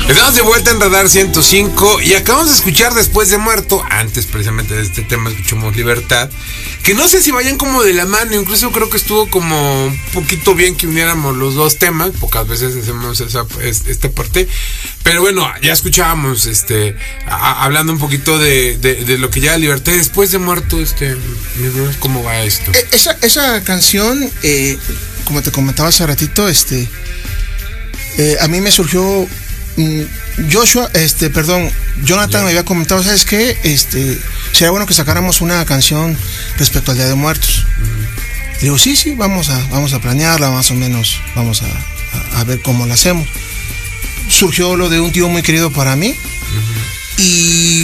Estamos de vuelta en Radar 105 y acabamos de escuchar Después de Muerto. Antes precisamente de este tema escuchamos Libertad, que no sé si vayan como de la mano. Incluso creo que estuvo como un poquito bien que uniéramos los dos temas. Pocas veces hacemos esta parte, pero bueno, ya escuchábamos hablando un poquito de lo que ya Libertad. Después de Muerto, ¿cómo va esto? Esa canción, como te comentaba hace ratito, a mí me surgió Jonathan me había comentado, ¿sabes qué? Sería bueno que sacáramos una canción respecto al Día de Muertos. Digo, sí, vamos a planearla, más o menos, vamos a ver cómo la hacemos. Surgió lo de un tío muy querido para mí, y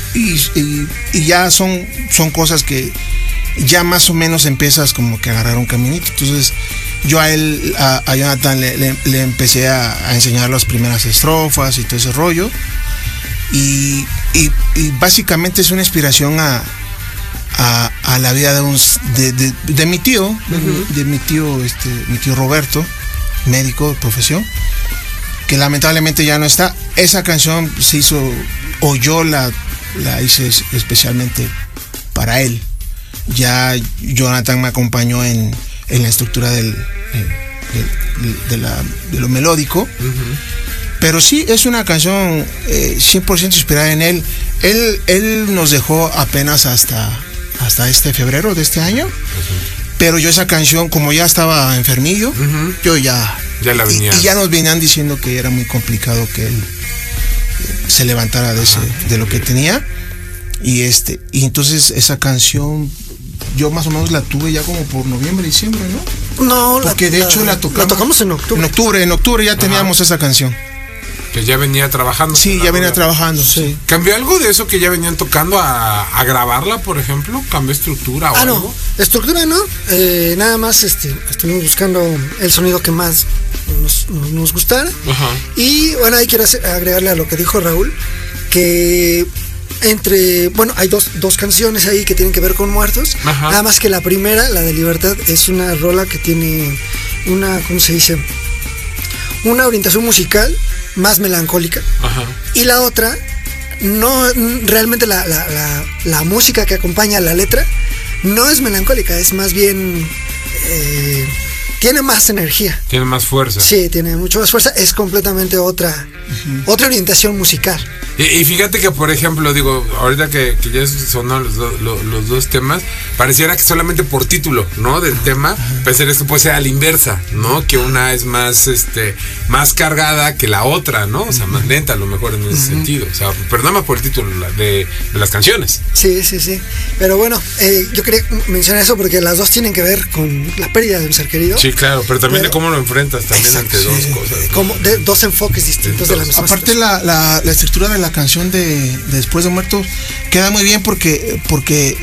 ya son cosas que ya más o menos empiezas como que a agarrar un caminito. Entonces yo a Jonathan le empecé a enseñar las primeras estrofas y todo ese rollo, y básicamente es una inspiración a la vida de mi tío, de mi tío Roberto, médico de profesión, que lamentablemente ya no está. Esa canción se hizo, o yo la hice especialmente para él. Ya Jonathan me acompañó en la estructura de lo melódico, pero sí es una canción 100% inspirada en él. Él nos dejó apenas hasta este febrero de este año, pero yo esa canción, como ya estaba enfermillo, yo ya la venía. Y ya nos venían diciendo que era muy complicado que él se levantara de lo que tenía, y entonces esa canción yo más o menos la tuve ya como por noviembre, diciembre, ¿no? No, porque de hecho la tocamos en octubre. En octubre ya teníamos esa canción. Que ya venía trabajando. Sí, ya venía trabajando. Sí. ¿Cambió algo de eso que ya venían tocando a grabarla, por ejemplo? ¿Cambió estructura o algo? No, estructura no. Nada más estuvimos buscando el sonido que más nos gustara. Y bueno, ahí quiero agregarle a lo que dijo Raúl, que hay dos canciones ahí que tienen que ver con muertos. Nada más que la primera, la de Libertad, es una rola que tiene una, ¿cómo se dice? Una orientación musical más melancólica. Y la otra, no, realmente la música que acompaña la letra no es melancólica, es más bien tiene más energía. Tiene más fuerza. Sí, tiene mucho más fuerza. Es completamente otra orientación musical. Y fíjate que, por ejemplo, digo, ahorita que ya sonó los dos temas, pareciera que solamente por título, ¿no? Del tema, pensar esto puede ser a la inversa, ¿no? Que una es más más cargada que la otra, ¿no? O sea, más lenta a lo mejor en ese sentido. O sea, pero nada más por el título de las canciones. Sí. Pero bueno, yo quería mencionar eso porque las dos tienen que ver con la pérdida de un ser querido. Sí, claro, pero también de cómo lo enfrentas también ante dos cosas, ¿no? Como de dos enfoques distintos de la misma aparte situación. la estructura de la canción de Después de Muerto queda muy bien porque